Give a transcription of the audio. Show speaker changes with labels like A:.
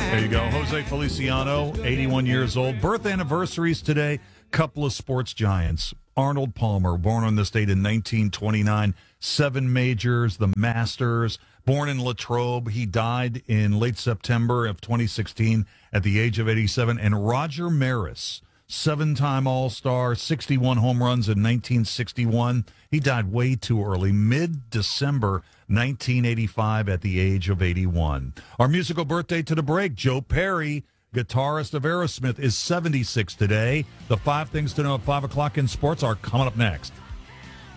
A: There you go. Jose Feliciano, 81 years old. Birth anniversaries today. Couple of sports giants. Arnold Palmer, born on this date in 1929. 7 majors, the Masters. Born in Latrobe. He died in late September of 2016 at the age of 87. And Roger Maris, 7-time All-Star, 61 home runs in 1961. He died way too early, mid-December 1985 at the age of 81. Our musical birthday to the break, Joe Perry, guitarist of Aerosmith, is 76 today. The 5 things to know at 5 o'clock in sports are coming up next.